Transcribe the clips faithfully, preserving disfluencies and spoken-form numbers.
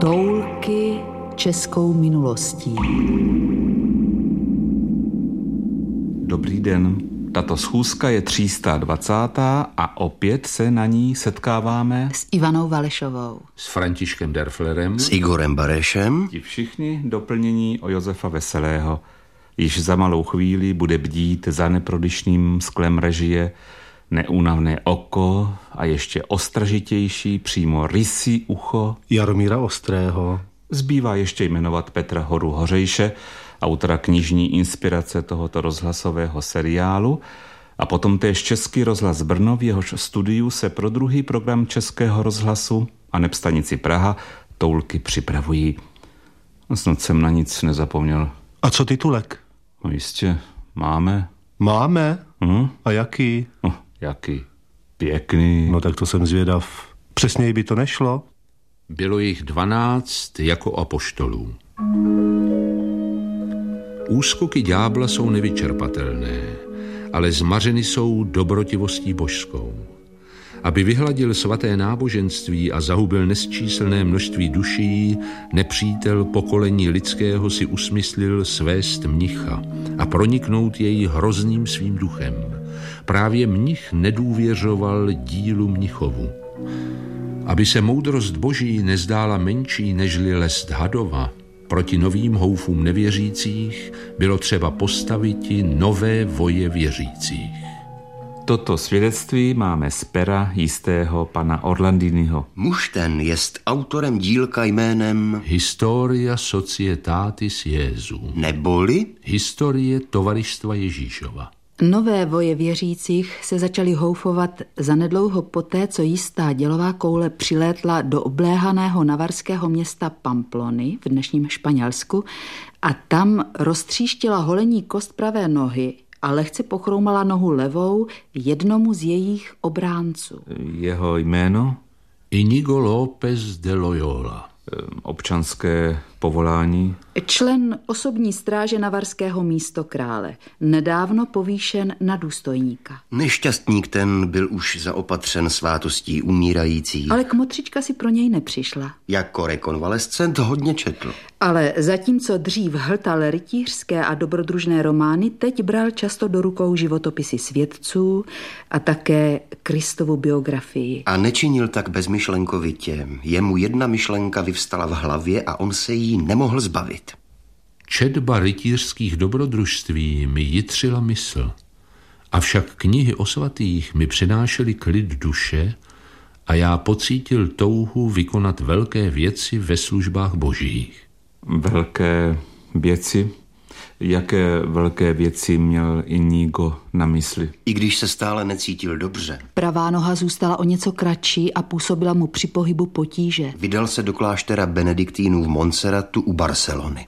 Toulky českou minulostí. Dobrý den. Tato schůzka je tři sta dvacátá a opět se na ní setkáváme S Ivanou Valešovou, s Františkem Derflerem, s Igorem Barešem. Ti všichni doplnění o Josefa Veselého. Již za malou chvíli bude bdít za neprodyšným sklem režie neúnavné oko a ještě ostražitější přímo rysí ucho Jaromíra Ostrého. Zbývá ještě jmenovat Petra Horu Hořejše, autora knižní inspirace tohoto rozhlasového seriálu, a potom též Český rozhlas Brno, v jehož studiu se pro druhý program Českého rozhlasu a neb stanici Praha Toulky připravují. Snad jsem na nic nezapomněl. A co titulek? No jistě, máme. Máme? Hm? A jaký? No, jaký? Pěkný. No tak to jsem zvědav. Přesněji by to nešlo? Bylo jich dvanáct jako apoštolů. Úskoky ďábla jsou nevyčerpatelné, ale zmařeny jsou dobrotivostí božskou. Aby vyhladil svaté náboženství a zahubil nesčíslné množství duší, nepřítel pokolení lidského si usmyslil svést mnicha a proniknout jej hrozným svým duchem. Právě mnich nedůvěřoval dílu mnichovu. Aby se moudrost boží nezdála menší nežli lest hadova, proti novým houfům nevěřících bylo třeba postaviti nové voje věřících. Toto svědectví máme z pera jistého pana Orlandiniho. Muž ten jest autorem dílka jménem Historia Societatis Jesu, neboli historie tovaristva Ježíšova. Nové voje věřících se začaly houfovat zanedlouho poté, co jistá dělová koule přilétla do obléhaného navarského města Pamplony v dnešním Španělsku a tam roztříštila holení kost pravé nohy a lehce pochroumala nohu levou jednomu z jejich obránců. Jeho jméno? Inigo López de Loyola. Občanské povolání? Člen osobní stráže navarského místokrále, nedávno povýšen na důstojníka. nešťastník ten byl už zaopatřen svátostí umírající. Ale kmotřička si pro něj nepřišla. Jako rekonvalescent hodně četl. Ale zatímco dřív hltal rytířské a dobrodružné romány, teď bral často do rukou životopisy svědců a také Kristovu biografii. A nečinil tak bezmyšlenkovitě. Jemu jedna myšlenka vyvstala v hlavě a on se jí nemohl zbavit. Četba rytířských dobrodružství mi jitřila mysl, avšak knihy o svatých mi přinášely klid duše a já pocítil touhu vykonat velké věci ve službách božích. Velké věci? Jaké velké věci měl Inigo na mysli? I když se stále necítil dobře. Pravá noha zůstala o něco kratší a působila mu při pohybu potíže. Vydal se do kláštera benediktínů v Montserratu u Barcelony.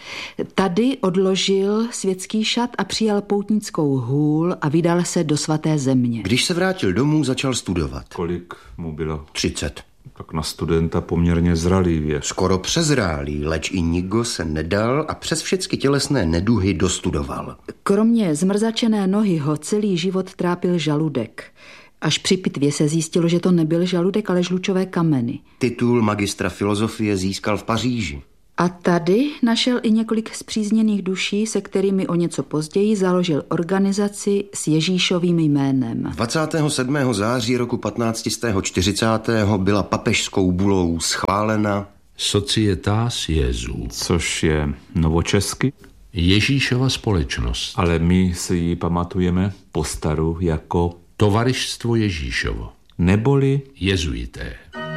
Tady odložil světský šat a přijal poutnickou hůl a vydal se do svaté země. Když se vrátil domů, začal studovat. Kolik mu bylo? Třicet. Tak na studenta poměrně zralý věk. Skoro přezrálý, leč Inigo se nedal a přes všechny tělesné neduhy dostudoval. Kromě zmrzačené nohy ho celý život trápil žaludek. Až při pitvě se zjistilo, že to nebyl žaludek, ale žlučové kameny. Titul magistra filozofie získal v Paříži. A tady našel i několik spřízněných duší, se kterými o něco později založil organizaci s Ježíšovým jménem. dvacátého sedmého září roku patnáct set čtyřicet byla papežskou bulou schválena Societas Jesu, Což je novočesky, Ježíšova společnost, ale my si ji pamatujeme postaru jako Tovaristvo Ježíšovo, neboli jezuité.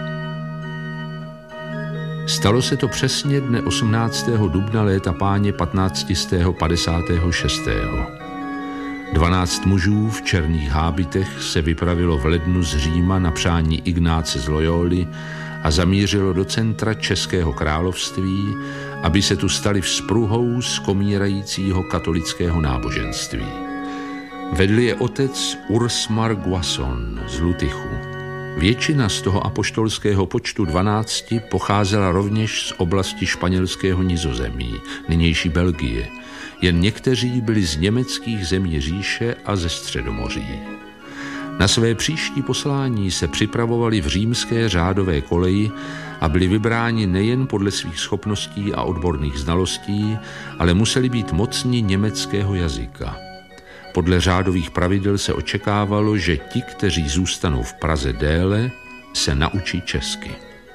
Stalo se to přesně dne osmnáctého dubna léta páně patnáct set padesát šest. Dvanáct mužů v černých hábitech se vypravilo v lednu z Říma na přání Ignáce z Loyoly a zamířilo do centra Českého království, aby se tu stali vzpruhou skomírajícího katolického náboženství. Vedl je otec Ursmar Guasson z Lutychu. Většina z toho apoštolského počtu dvanácti pocházela rovněž z oblasti španělského Nizozemí, nynější Belgie. Jen někteří byli z německých zemí říše a ze Středomoří. Na své příští poslání se připravovali v římské řádové koleji a byli vybráni nejen podle svých schopností a odborných znalostí, ale museli být mocni německého jazyka. Podle řádových pravidel se očekávalo, že ti, kteří zůstanou v Praze déle, se naučí česky.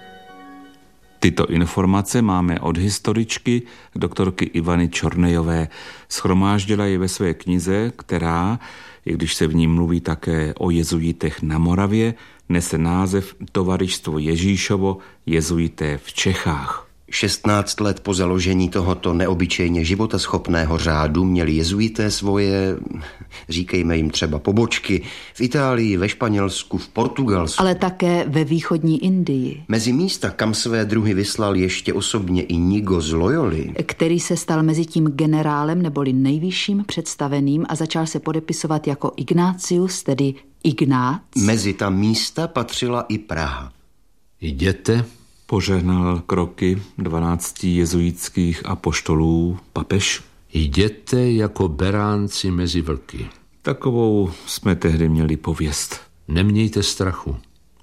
Tyto informace máme od historičky doktorky Ivany Čornejové. Shromáždila je ve své knize, která, i když se v ní mluví také o jezuitech na Moravě, nese název Tovarištvo Ježíšovo, jezuité v Čechách. šestnáct let po založení tohoto neobyčejně životaschopného řádu měli jezuité svoje, říkejme jim třeba pobočky, v Itálii, ve Španělsku, v Portugalsku. Ale také ve východní Indii. Mezi místa, kam své druhy vyslal ještě osobně Inigo z Loyoli, který se stal mezitím generálem neboli nejvyšším představeným a začal se podepisovat jako Ignácius, tedy Ignác. Mezi ta místa patřila i Praha. Jděte, požehnal kroky dvanácti jezuitských apoštolů papež. Jděte jako beránci mezi vlky. Takovou jsme tehdy měli pověst. Nemějte strachu.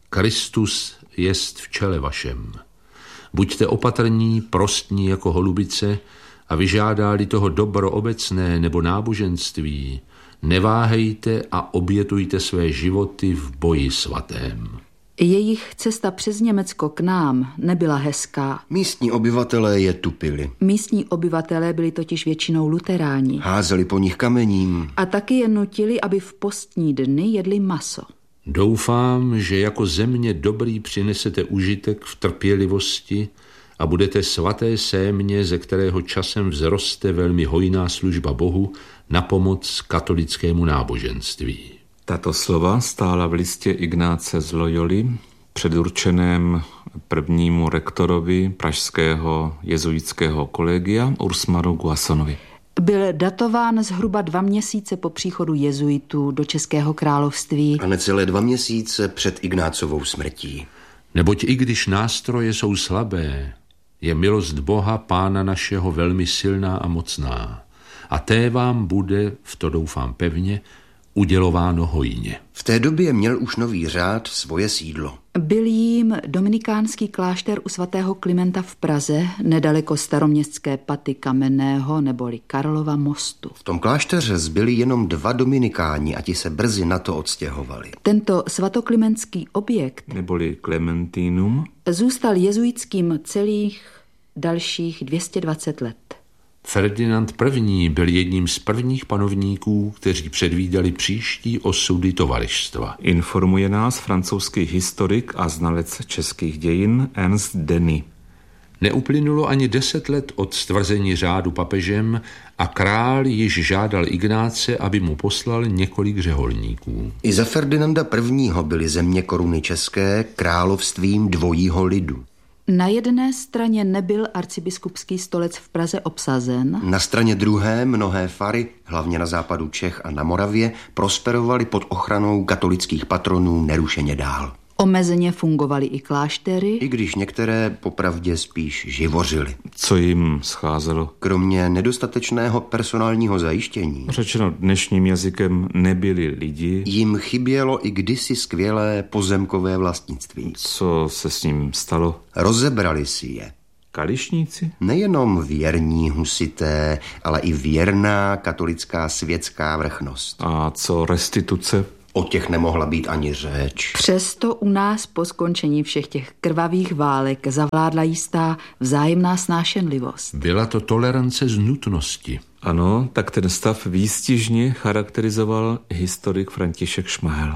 Kristus jest v čele vašem. Buďte opatrní, prostní jako holubice a vyžádá-li toho dobro obecné nebo náboženství, neváhejte a obětujte své životy v boji svatém. Jejich cesta přes Německo k nám nebyla hezká. Místní obyvatelé je tupili. Místní obyvatelé byli totiž většinou luteráni. Házeli po nich kamením. A taky je nutili, aby v postní dny jedli maso. Doufám, že jako země dobrý přinesete užitek v trpělivosti a budete svaté sémě, ze kterého časem vzroste velmi hojná služba Bohu na pomoc katolickému náboženství. Tato slova stála v listě Ignáce z Loyoli, předurčeném prvnímu rektorovi pražského jezuitského kolegia Ursmaru Guasonovi. Byl datován zhruba dva měsíce po příchodu jezuitů do Českého království. A necelé dva měsíce před Ignácovou smrtí. Neboť i když nástroje jsou slabé, je milost Boha Pána našeho velmi silná a mocná. A té vám bude, v to doufám pevně, udělováno hojně. V té době měl už nový řád svoje sídlo. Byl jím dominikánský klášter u svatého Klimenta v Praze, nedaleko staroměstské paty Kamenného neboli Karlova mostu. V tom klášteře zbyli jenom dva dominikáni a ti se brzy na to odstěhovali. Tento svatoklimentský objekt neboli Clementinum zůstal jezuitským celých dalších dvě stě dvacet let. Ferdinand I. byl jedním z prvních panovníků, kteří předvídali příští osudy tovarištva. Informuje nás francouzský historik a znalec českých dějin Ernst Denis. Neuplynulo ani deset let od stvrzení řádu papežem a král již žádal Ignáce, aby mu poslal několik řeholníků. I za Ferdinanda I. byly země koruny české královstvím dvojího lidu. Na jedné straně nebyl arcibiskupský stolec v Praze obsazen. Na straně druhé mnohé fary, hlavně na západu Čech a na Moravě, prosperovaly pod ochranou katolických patronů nerušeně dál. Omezeně fungovaly i kláštery, I když některé popravdě spíš živořily. Co jim scházelo? Kromě nedostatečného personálního zajištění, Řečeno dnešním jazykem, nebyli lidi. jim chybělo i kdysi skvělé pozemkové vlastnictví. Co se s ním stalo? Rozebrali si je. Kališníci? Nejenom věrní husité, ale i věrná katolická světská vrchnost. A co restituce? O těch nemohla být ani řeč. Přesto u nás po skončení všech těch krvavých válek zavládla jistá vzájemná snášenlivost. Byla to tolerance z nutnosti. Ano, tak ten stav výstižně charakterizoval historik František Šmahel.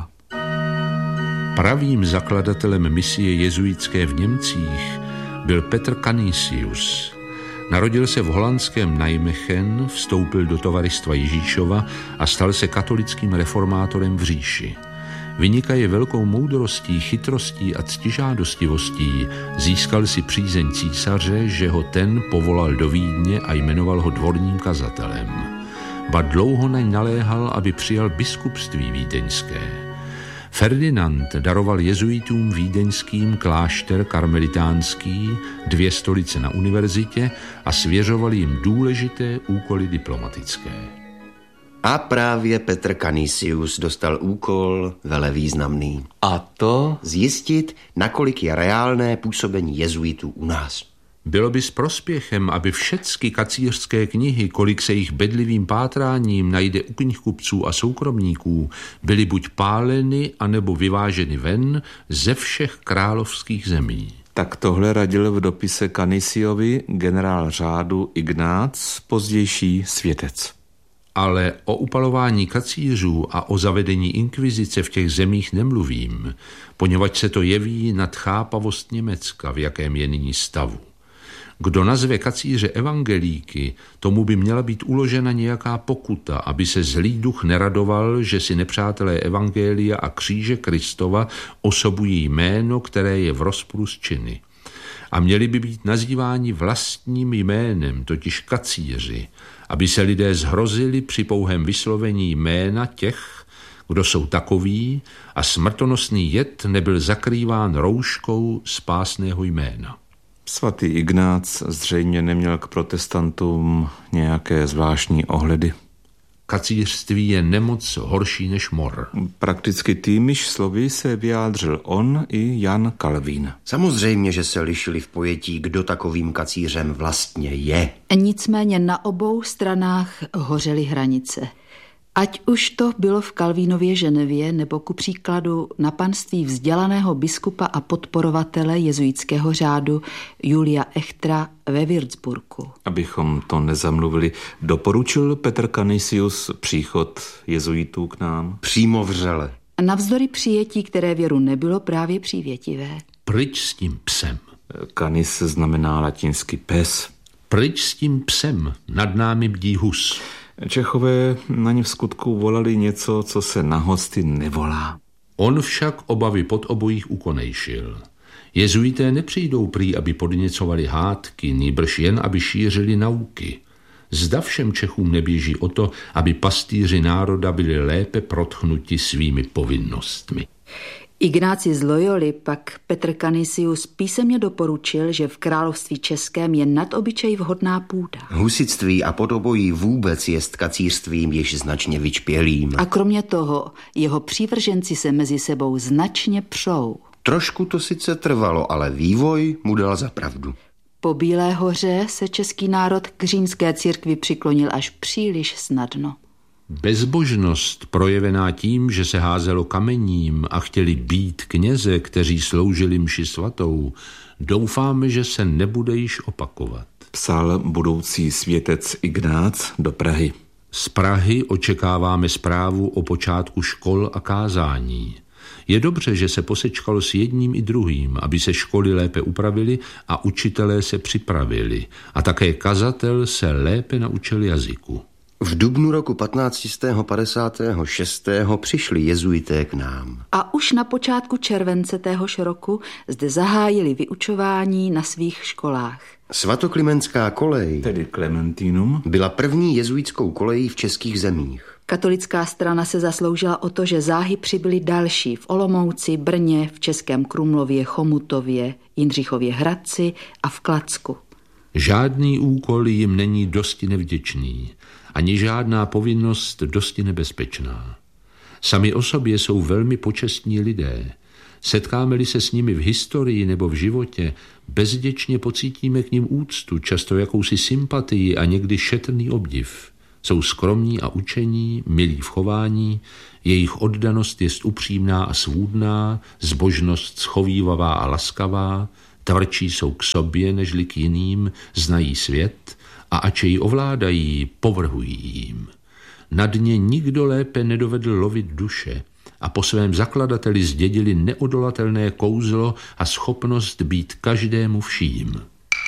Pravým zakladatelem misie jezuitské v Němcích byl Petr Canisius. Narodil se v holandském Nijmegen, vstoupil do tovaristva Ježíšova a stal se katolickým reformátorem v říši. Vynikaje velkou moudrostí, chytrostí a ctižádostivostí, získal si přízeň císaře, že ho ten povolal do Vídně a jmenoval ho dvorním kazatelem. Ba dlouho naň naléhal, aby přijal biskupství vídeňské. Ferdinand daroval jezuitům vídeňským klášter karmelitánský, dvě stolice na univerzitě a svěřoval jim důležité úkoly diplomatické. A právě Petr Canisius dostal úkol velevýznamný. A to? Zjistit, nakolik je reálné působení jezuitů u nás. Bylo by s prospěchem, aby všechny kacířské knihy, kolik se jich bedlivým pátráním najde u knihkupců a soukromníků, byly buď páleny, anebo vyváženy ven ze všech královských zemí. Tak tohle radil v dopise Canisiovi generál řádu Ignác, pozdější světec. Ale o upalování kacířů a o zavedení inkvizice v těch zemích nemluvím, poněvadž se to jeví nad chápavost Německa, v jakém je nyní stavu. Kdo nazve kacíře evangelíky, tomu by měla být uložena nějaká pokuta, aby se zlý duch neradoval, že si nepřátelé evangelia a kříže Kristova osobují jméno, které je v rozporu s činy. A měli by být nazýváni vlastním jménem, totiž kacíři, aby se lidé zhrozili při pouhém vyslovení jména těch, kdo jsou takoví, a smrtonosný jed nebyl zakrýván rouškou spásného jména. Svatý Ignác zřejmě neměl k protestantům nějaké zvláštní ohledy. Kacířství je nemoc horší než mor. Prakticky týmiž slovy se vyjádřil on i Jan Kalvín. Samozřejmě, že se lišili v pojetí, kdo takovým kacířem vlastně je. Nicméně na obou stranách hořely hranice. Ať už to bylo v Kalvínově Ženevě, nebo ku příkladu na panství vzdělaného biskupa a podporovatele jezuitského řádu Julia Echtra ve Würzburgu. Abychom to nezamluvili, doporučil Petr Canisius příchod jezuitů k nám? Přímo vřele. Navzdory přijetí, které věru nebylo právě přívětivé. Pryč s tím psem. Canis znamená latinsky pes. Pryč s tím psem, nad námi bdí hus. Čechové na ně v skutku volali něco, co se na hosty nevolá. On však obavy pod obojích ukonejšil. Jezuité nepřijdou prý, aby podněcovali hádky, nýbrž jen, aby šířili nauky. Zda všem Čechům neběží o to, aby pastýři národa byli lépe protchnuti svými povinnostmi. Ignáci z Loyoli pak Petr Canisius písemně doporučil, že v království českém je nad obyčej vhodná půda. Husitství a podobojí vůbec jest kacířstvím již značně vyčpělým. A kromě toho jeho přívrženci se mezi sebou značně přou. Trošku to sice trvalo, ale vývoj mu dal za pravdu. Po Bílé hoře se český národ k římské církvi přiklonil až příliš snadno. Bezbožnost, projevená tím, že se házelo kamením a chtěli být kněze, kteří sloužili mši svatou, doufáme, že se nebude již opakovat. Psal budoucí světec Ignác do Prahy. Z Prahy očekáváme zprávu o počátku škol a kázání. Je dobře, že se posečkalo s jedním i druhým, aby se školy lépe upravily a učitelé se připravili. A také kazatel se lépe naučil jazyku. V dubnu roku patnáct padesát šest přišli jezuité k nám. A už na počátku července téhož roku zde zahájili vyučování na svých školách. Svatoklimenská kolej, tedy Clementinum, byla první jezuitskou kolejí v českých zemích. Katolická strana se zasloužila o to, že záhy přibyly další v Olomouci, Brně, v Českém Krumlově, Chomutově, Jindřichově Hradci a v Kladsku. Žádný úkol jim není dosti nevděčný, ani žádná povinnost dosti nebezpečná. Sami o sobě jsou velmi počestní lidé. Setkáme-li se s nimi v historii nebo v životě, bezděčně pocítíme k nim úctu, často jakousi sympatii a někdy šetrný obdiv. Jsou skromní a učení, milí v chování, jejich oddanost jest upřímná a svůdná, zbožnost schovívavá a laskavá, tvrdší jsou k sobě nežli k jiným, znají svět a ač jej ovládají, povrhují jim. Na dně nikdo lépe nedovedl lovit duše a po svém zakladateli zdědili neodolatelné kouzlo a schopnost být každému vším.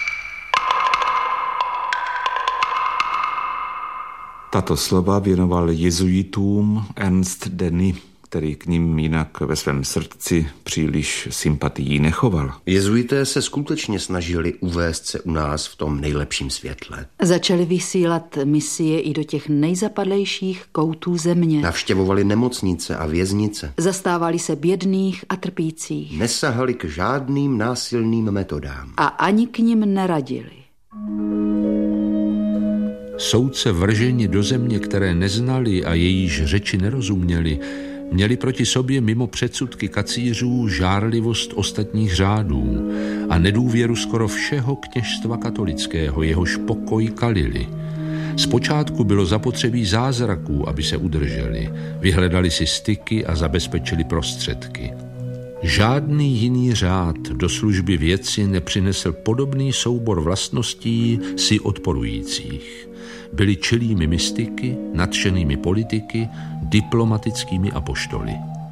Tato slova věnoval jezuitům Ernst Denis, který k ním jinak ve svém srdci příliš sympatií nechoval. Jezuité se skutečně snažili uvést se u nás v tom nejlepším světle. Začali vysílat misie i do těch nejzapadlejších koutů země. Navštěvovali nemocnice a věznice. Zastávali se bědných a trpících. Nesahali k žádným násilným metodám. A ani k nim neradili. Soudce vrženi do země, které neznali a jejíž řeči nerozuměli, měli proti sobě mimo předsudky kacířů žárlivost ostatních řádů a nedůvěru skoro všeho kněžstva katolického, jehož pokoj kalili. Zpočátku bylo zapotřebí zázraků, aby se udrželi. Vyhledali si styky a zabezpečili prostředky. Žádný jiný řád do služby věci nepřinesl podobný soubor vlastností si odporujících. Byli čilými mystiky, nadšenými politiky, diplomatickými apoštoly.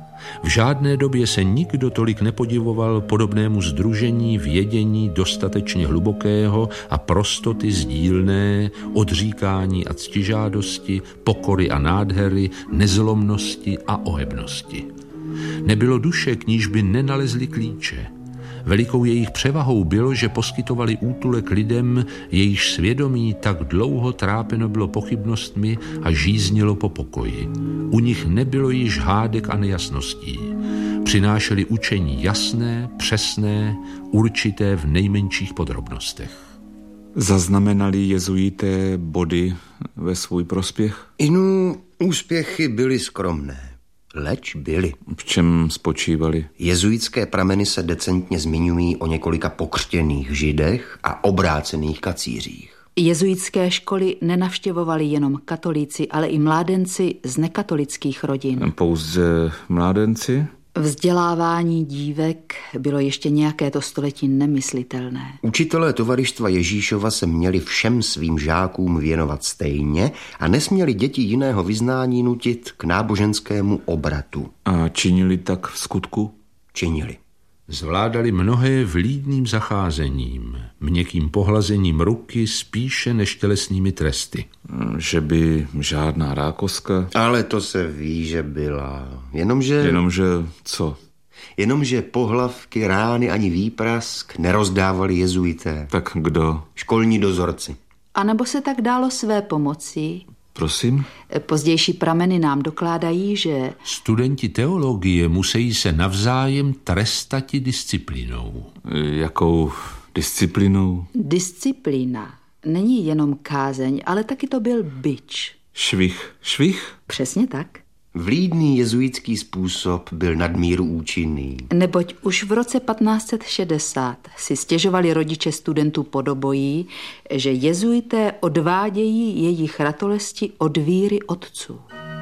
V žádné době se nikdo tolik nepodivoval podobnému sdružení vědění dostatečně hlubokého a prostoty sdílné, odříkání a ctižádosti, pokory a nádhery, nezlomnosti a ohebnosti. Nebylo duše, k níž by nenalezli klíče. Velikou jejich převahou bylo, že poskytovali útulek lidem, jejichž svědomí tak dlouho trápeno bylo pochybnostmi a žíznilo po pokoji. U nich nebylo již hádek a nejasností. Přinášeli učení jasné, přesné, určité v nejmenších podrobnostech. Zaznamenali jezuité body ve svůj prospěch? Inu úspěchy byly skromné. Leč byly. V čem spočívali? Jezuitské prameny se decentně zmiňují o několika pokřtěných židech a obrácených kacířích. Jezuitské školy nenavštěvovali jenom katolíci, ale i mládenci z nekatolických rodin. Pouze mládenci? Vzdělávání dívek bylo ještě nějaké to století nemyslitelné. Učitelé tovarištva Ježíšova se měli všem svým žákům věnovat stejně a nesměli děti jiného vyznání nutit k náboženskému obratu. A činili tak v skutku? Činili. Zvládali mnohé vlídným zacházením, měkkým pohlazením ruky spíše než tělesnými tresty. Že by žádná rákoska? Ale to se ví, že byla. Jenomže... Jenomže co? Jenomže pohlavky, rány ani výprask nerozdávali jezuité. Tak kdo? Školní dozorci. A nebo se tak dálo své pomoci? Prosím? Pozdější prameny nám dokládají, že... Studenti teologie musí se navzájem trestati disciplínou. Jakou disciplínou? Disciplína není jenom kázeň, ale taky to byl bič. Švih. Švih? Přesně tak. Vlídný jezuitský způsob byl nadmíru účinný. Neboť už v roce patnáct set šedesát si stěžovali rodiče studentů podobojí, že jezuité odvádějí jejich ratolesti od víry otců.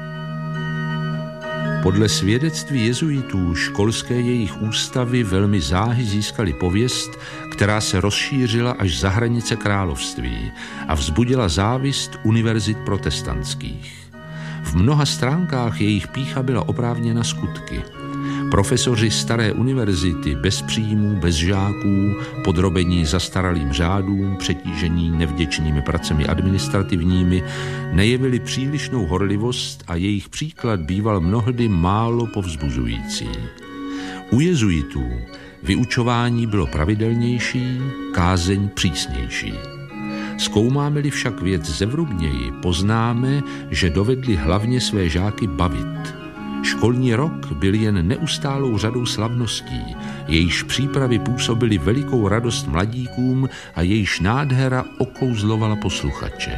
Podle svědectví jezuitů školské jejich ústavy velmi záhy získaly pověst, která se rozšířila až za hranice království a vzbudila závist univerzit protestantských. V mnoha stránkách jejich pýcha byla oprávněna skutky. Profesoři staré univerzity bez příjmů, bez žáků, podrobení zastaralým řádům, přetížení nevděčnými pracemi administrativními, nejevili přílišnou horlivost a jejich příklad býval mnohdy málo povzbuzující. U jezuitů vyučování bylo pravidelnější, kázeň přísnější. Zkoumáme-li však věc zevrubněji, poznáme, že dovedli hlavně své žáky bavit. Školní rok byl jen neustálou řadou slavností, jejíž přípravy působily velikou radost mladíkům a jejíž nádhera okouzlovala posluchače.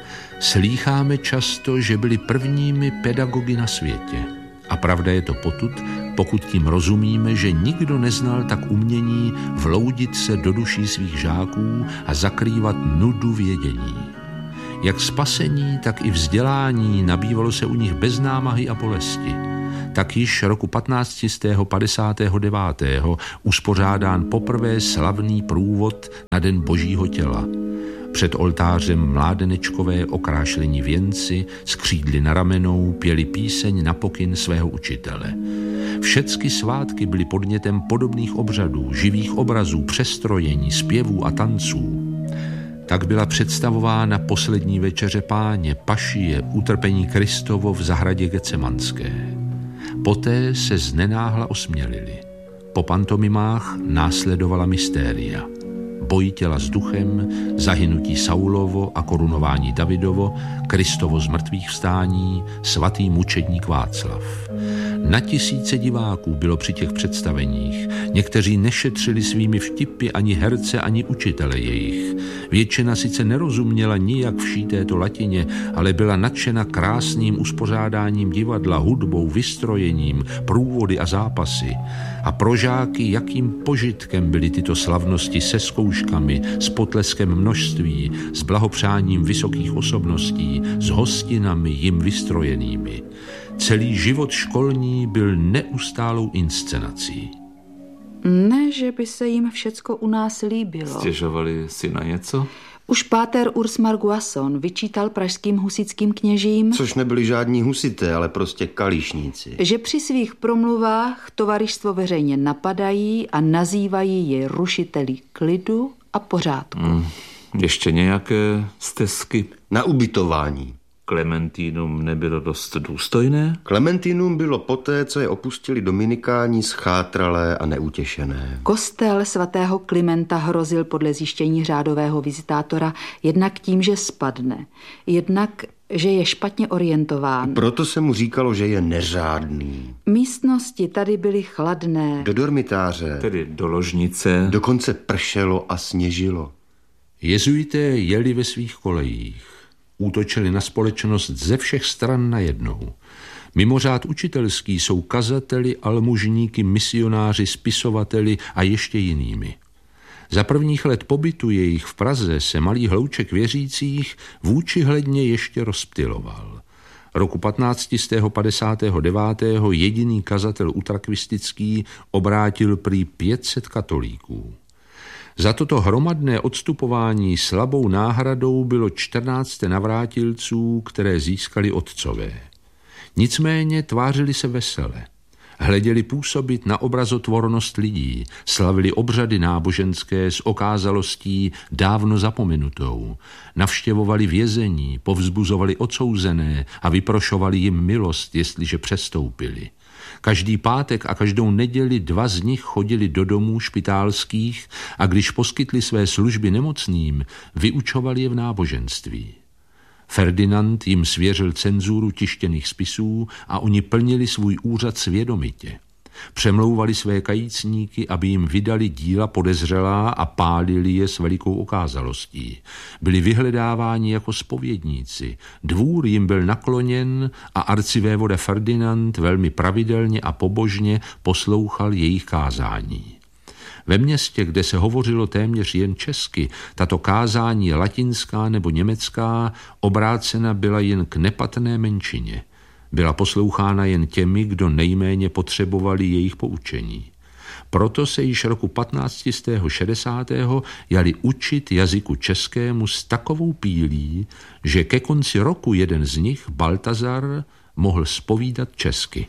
Slýcháme často, že byli prvními pedagogy na světě. A pravda je to potud, pokud tím rozumíme, že nikdo neznal tak umění vloudit se do duší svých žáků a zakrývat nudu vědění. Jak spasení, tak i vzdělání nabývalo se u nich bez námahy a bolesti. Tak již roku patnáct set padesát devět uspořádán poprvé slavný průvod na Den Božího těla. Před oltářem mládenečkové okrášlení věnci, s křídly na ramenou, pěli píseň na pokyn svého učitele. Všecky svátky byly podnětem podobných obřadů, živých obrazů, přestrojení, zpěvů a tanců. Tak byla představována poslední večeře Páně, pašie, utrpení Kristovo v zahradě Getsemanské. Poté se znenáhla osmělili. Po pantomimách následovala mystéria. Boj těla s duchem, zahynutí Saulovo a korunování Davidovo, Kristovo z mrtvých vstání, svatý mučedník Václav. Na tisíce diváků bylo při těch představeních. Někteří nešetřili svými vtipy ani herce, ani učitele jejich. Většina sice nerozuměla nijak vší této latině, ale byla nadšena krásným uspořádáním divadla, hudbou, vystrojením, průvody a zápasy. A pro žáky, jakým požitkem byly tyto slavnosti se zkouškami, s potleskem množství, s blahopřáním vysokých osobností, s hostinami jim vystrojenými. Celý život školní byl neustálou inscenací. Ne, že by se jim všecko u nás líbilo. Stěžovali si na něco? Už páter Urs Marguasson vyčítal pražským husitským kněžím, Což nebyli žádní husité, ale prostě kališníci. že při svých promluvách tovaryštvo veřejně napadají a nazývají je rušiteli klidu a pořádku. Hmm. Ještě nějaké stesky? Na ubytování. Klementínům nebylo dost důstojné? Klementínům bylo poté, co je opustili dominikáni, schátralé a neutěšené. Kostel svatého Klimenta hrozil podle zjištění řádového vizitátora jednak tím, že spadne, jednak, že je špatně orientován. Proto se mu říkalo, že je neřádný. Místnosti tady byly chladné. Do dormitáře. Tedy do ložnice. Dokonce pršelo a sněžilo. Jezuité jeli ve svých kolejích. Útočili na společnost ze všech stran najednou. Mimořád učitelský jsou kazateli, almužníky, misionáři, spisovateli a ještě jinými. Za prvních let pobytu jejich v Praze se malý hlouček věřících vůči hledně ještě rozptyloval. Roku patnáct set padesát devět jediný kazatel utrakvistický obrátil prý pět set katolíků. Za toto hromadné odstupování slabou náhradou bylo čtrnáct navrátilců, které získali otcové. Nicméně tvářili se vesele. Hleděli působit na obrazotvornost lidí, slavili obřady náboženské s okázalostí dávno zapomenutou, navštěvovali vězení, povzbuzovali odsouzené a vyprošovali jim milost, jestliže přestoupili. Každý pátek a každou neděli dva z nich chodili do domů špitálských a když poskytli své služby nemocným, vyučovali je v náboženství. Ferdinand jim svěřil cenzuru tištěných spisů a oni plnili svůj úřad svědomitě. Přemlouvali své kajícníky, aby jim vydali díla podezřelá a pálili je s velikou okázalostí. Byli vyhledáváni jako zpovědníci. Dvůr jim byl nakloněn a arcivévoda Ferdinand velmi pravidelně a pobožně poslouchal jejich kázání. Ve městě, kde se hovořilo téměř jen česky, tato kázání latinská nebo německá obrácena byla jen k nepatrné menšině. Byla poslouchána jen těmi, kdo nejméně potřebovali jejich poučení. Proto se již roku patnáct set šedesát jali učit jazyku českému s takovou pílí, že ke konci roku jeden z nich, Baltazar, mohl zpovídat česky.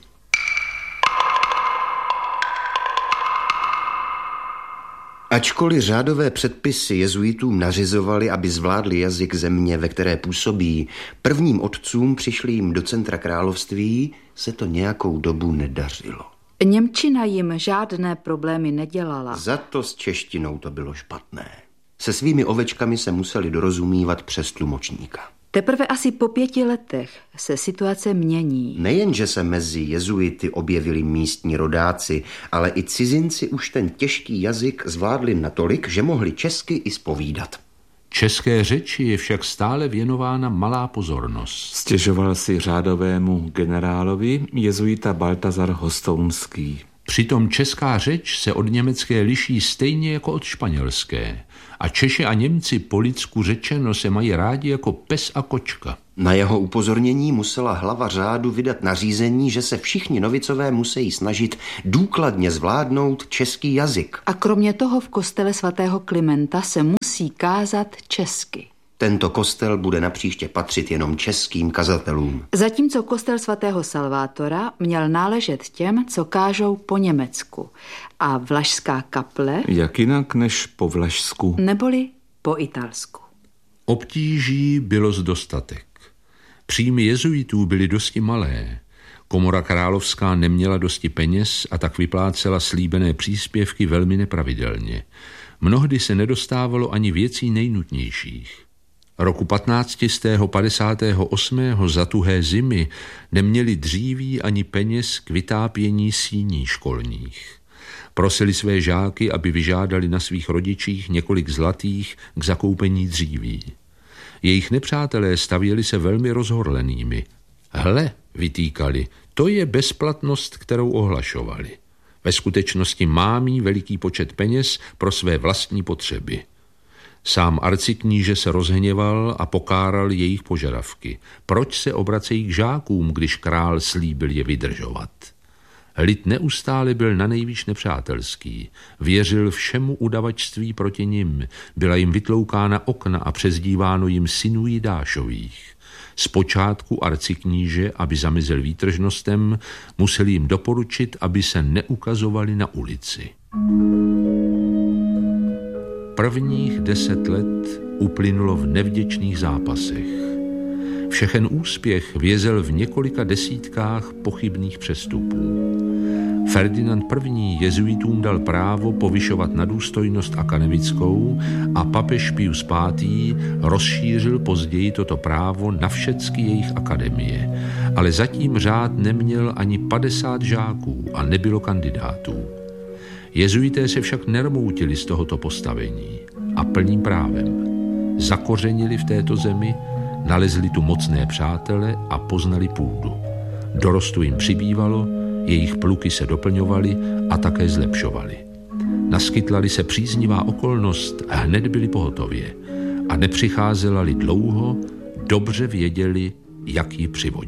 Ačkoliv řádové předpisy jezuitům nařizovaly, aby zvládli jazyk země, ve které působí, prvním otcům přišlým do centra království se to nějakou dobu nedařilo. Němčina jim žádné problémy nedělala. Za to s češtinou to bylo špatné. Se svými ovečkami se museli dorozumívat přes tlumočníka. Teprve asi po pěti letech se situace mění. Nejenže se mezi jezuity objevili místní rodáci, ale i cizinci už ten těžký jazyk zvládli natolik, že mohli česky i zpovídat. České řeči je však stále věnována malá pozornost. Stěžoval si řádovému generálovi jezuita Baltazar Hostounský. Přitom česká řeč se od německé liší stejně jako od španělské. A Češi a Němci po lidsku řečeno se mají rádi jako pes a kočka. Na jeho upozornění musela hlava řádu vydat nařízení, že se všichni novicové musí snažit důkladně zvládnout český jazyk. A kromě toho v kostele svatého Klimenta se musí kázat česky. Tento kostel bude napříště patřit jenom českým kazatelům. Zatímco kostel svatého Salvátora měl náležet těm, co kážou po německu. A vlašská kaple... Jak jinak než po vlašsku? Neboli po italsku. Obtíží bylo zdostatek. Příjmy jezuitů byly dosti malé. Komora královská neměla dosti peněz a tak vyplácela slíbené příspěvky velmi nepravidelně. Mnohdy se nedostávalo ani věcí nejnutnějších. Roku patnáct set padesát osm za tuhé zimy neměli dříví ani peněz k vytápění síní školních. Prosili své žáky, aby vyžádali na svých rodičích několik zlatých k zakoupení dříví. Jejich nepřátelé stavěli se velmi rozhorlenými. Hle, vytýkali, to je bezplatnost, kterou ohlašovali. Ve skutečnosti má mít veliký počet peněz pro své vlastní potřeby. Sám arcikníže se rozhněval a pokáral jejich požadavky. Proč se obracejí k žákům, když král slíbil je vydržovat? Lid neustále byl na nejvíc nepřátelský. Věřil všemu udavačství proti nim. Byla jim vytloukána okna a přezdíváno jim synů Jidášových. Zpočátku arcikníže, aby zamezil výtržnostem, musel jim doporučit, aby se neukazovali na ulici. Prvních deset let uplynulo v nevděčných zápasech. Všechen úspěch vězel v několika desítkách pochybných přestupů. Ferdinand I. jezuitům dal právo povyšovat na důstojnost akademickou a papež Pius pátý. rozšířil později toto právo na všechny jejich akademie, ale zatím řád neměl ani padesát žáků a nebylo kandidátů. Jezuité se však nermoutili z tohoto postavení a plným právem. Zakořenili v této zemi, nalezli tu mocné přátele a poznali půdu. Dorostu jim přibývalo, jejich pluky se doplňovaly a také zlepšovaly. Naskytla-li se příznivá okolnost, hned byli pohotově a nepřicházela-li dlouho, dobře věděli, jak ji přivodit.